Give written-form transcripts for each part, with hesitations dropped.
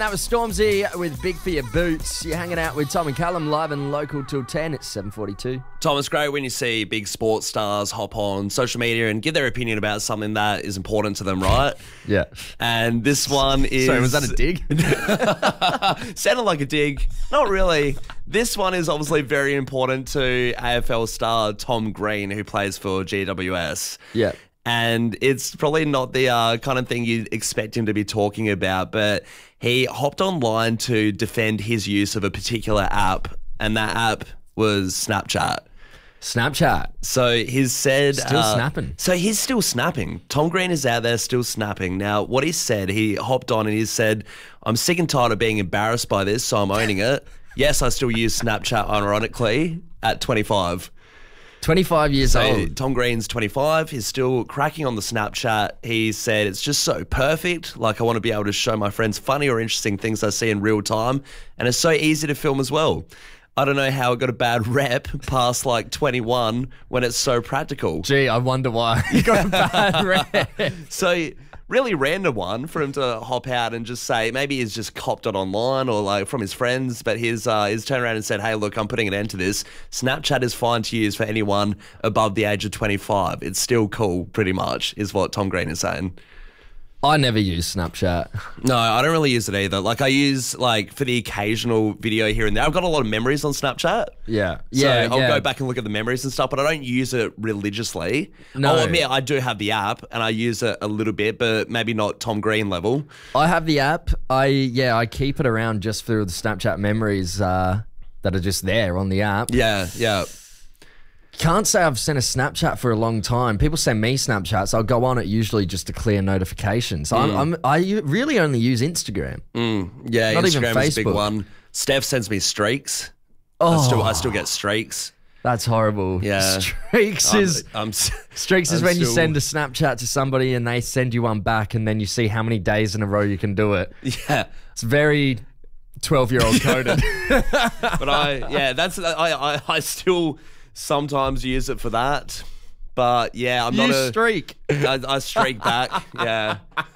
That was Stormzy with Big for Your Boots. You're hanging out with Tom and Callum live and local till 10. It's 7:42. Tom, it's great when you see big sports stars hop on social media and give their opinion about something that is important to them, right? Yeah. And this one is... Sorry, was that a dig? Sounded like a dig. Not really. This one is obviously very important to AFL star Tom Green, who plays for GWS. Yeah. And it's probably not the kind of thing you'd expect him to be talking about, but he hopped online to defend his use of a particular app, and that app was Snapchat. Snapchat. So he's said... Still snapping. So he's still snapping. Tom Green is out there still snapping. Now, what he said, he hopped on and he said, I'm sick and tired of being embarrassed by this, so I'm owning it. Yes, I still use Snapchat ironically at 25. 25 years old. Tom Green's 25. He's still cracking on the Snapchat. He said, it's just so perfect. Like, I want to be able to show my friends funny or interesting things I see in real time. And it's so easy to film as well. I don't know how it got a bad rep past like 21 when it's so practical. Gee, I wonder why he got a bad rep. So... really random one for him to hop out and just say, maybe he's just copped it online or like from his friends, but he's turned around and said, hey, look, I'm putting an end to this. Snapchat is fine to use for anyone above the age of 25. It's still cool, pretty much, is what Tom Green is saying. I never use Snapchat. No, I don't really use it either. Like, I use, like, for the occasional video here and there. I've got a lot of memories on Snapchat. Yeah. So I'll go back and look at the memories and stuff, but I don't use it religiously. No. I'll admit, I do have the app, and I use it a little bit, but maybe not Tom Green level. I have the app. I keep it around just for the Snapchat memories that are just there on the app. Yeah, yeah. Can't say I've sent a Snapchat for a long time. People send me Snapchats. I'll go on it usually just to clear notifications. I really only use Instagram. Yeah, not Instagram even Facebook. is a big one. Steph sends me streaks. Oh, I still get streaks. That's horrible. Yeah. Streaks is when you send a Snapchat to somebody and they send you one back and then you see how many days in a row you can do it. Yeah. It's very 12-year-old coded. But I still sometimes use it for that. But yeah, I'm not a streak. I streak back. Yeah.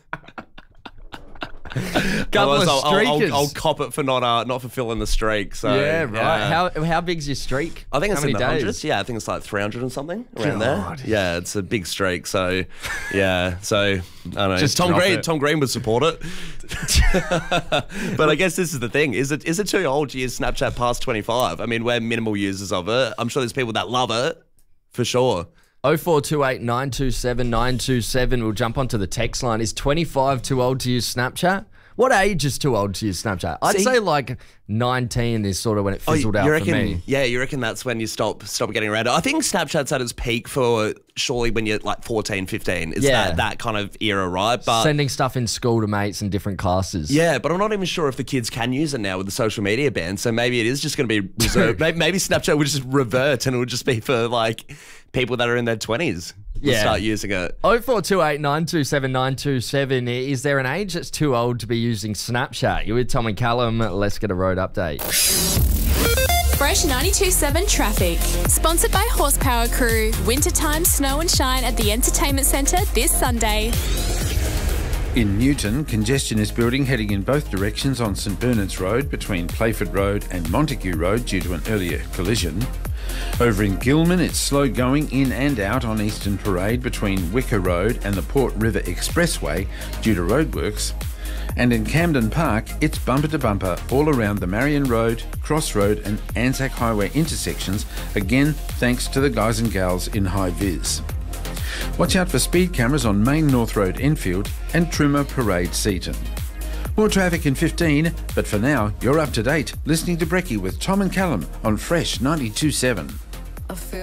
Couple of streakers. I'll cop it for not fulfilling the streak. So yeah, right. How big's your streak? I think it's how in many the days? hundreds. Yeah, I think it's like 300 and something around God. there. Yeah, it's a big streak. So yeah, so I don't know. Just Tom drop Green would support it. But I guess this is the thing: is it too old to use Snapchat past 25? I mean, we're minimal users of it. I'm sure there's people that love it for sure. 0428 927 927. We'll jump onto the text line. Is 25 too old to use Snapchat? What age is too old to use Snapchat? I'd say like 19 is sort of when it fizzled out for me. Yeah, you reckon that's when you stop getting around it? I think Snapchat's at its peak for surely when you're like 14, 15. Is that kind of era, right? But sending stuff in school to mates in different classes. Yeah, but I'm not even sure if the kids can use it now with the social media ban. So maybe it is just going to be reserved. maybe Snapchat would just revert and it would just be for like people that are in their 20s. Start using it. 0428 927 927. Is there an age that's too old to be using Snapchat? You're with Tom and Callum. Let's get a road update. Fresh 92.7 traffic. Sponsored by Horsepower Crew. Wintertime snow and shine at the Entertainment Centre this Sunday. In Newton, congestion is building heading in both directions on St Bernard's Road between Playford Road and Montague Road due to an earlier collision. Over in Gilman, it's slow going in and out on Eastern Parade between Wicker Road and the Port River Expressway due to roadworks. And in Camden Park, it's bumper to bumper all around the Marion Road, Cross Road and Anzac Highway intersections, again thanks to the guys and gals in high vis. Watch out for speed cameras on Main North Road Enfield and Trimmer Parade Seaton. More traffic in 15, but for now, you're up to date listening to Brekkie with Tom and Callum on Fresh 92.7.